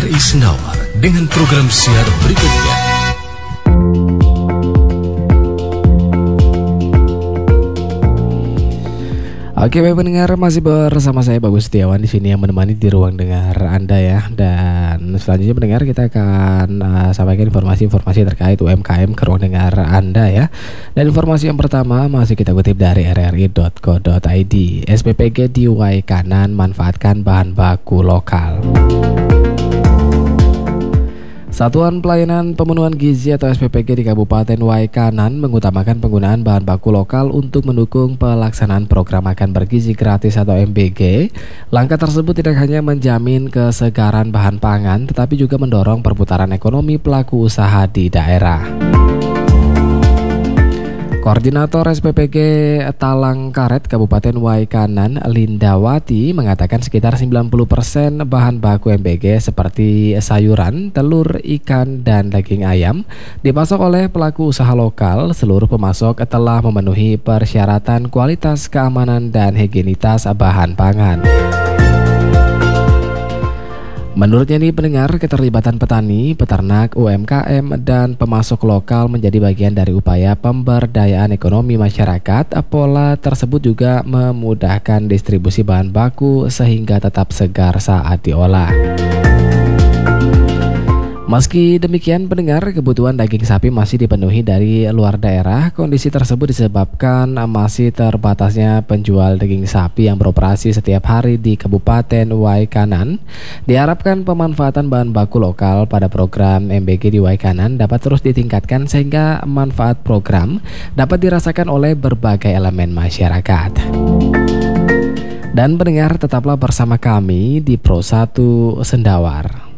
RRI Sendawar dengan program siar berikutnya. Oke, baik pendengar, masih bersama saya Bagus Setiawan di sini yang menemani di ruang dengar Anda ya. Dan selanjutnya pendengar, kita akan sampaikan informasi-informasi terkait UMKM ke ruang dengar Anda ya. Dan informasi yang pertama masih kita kutip dari rri.co.id. SPPG di Waikanan manfaatkan bahan baku lokal. Satuan Pelayanan Pemenuhan Gizi atau SPPG di Kabupaten Waikanan mengutamakan penggunaan bahan baku lokal untuk mendukung pelaksanaan program makan bergizi gratis atau MBG. Langkah tersebut tidak hanya menjamin kesegaran bahan pangan, tetapi juga mendorong perputaran ekonomi pelaku usaha di daerah. Koordinator SPPG Talang Karet Kabupaten Waikanan, Lindawati, mengatakan sekitar 90% bahan baku MBG seperti sayuran, telur, ikan, dan daging ayam dipasok oleh pelaku usaha lokal. Seluruh pemasok telah memenuhi persyaratan kualitas, keamanan, dan higienitas bahan pangan. Menurutnya nih pendengar, keterlibatan petani, peternak, UMKM, dan pemasok lokal menjadi bagian dari upaya pemberdayaan ekonomi masyarakat. Pola tersebut juga memudahkan distribusi bahan baku sehingga tetap segar saat diolah. Meski demikian pendengar, kebutuhan daging sapi masih dipenuhi dari luar daerah. Kondisi tersebut disebabkan masih terbatasnya penjual daging sapi yang beroperasi setiap hari di Kabupaten Waikanan. Diharapkan pemanfaatan bahan baku lokal pada program MBG di Waikanan dapat terus ditingkatkan sehingga manfaat program dapat dirasakan oleh berbagai elemen masyarakat. Dan pendengar, tetaplah bersama kami di Pro 1 Sendawar.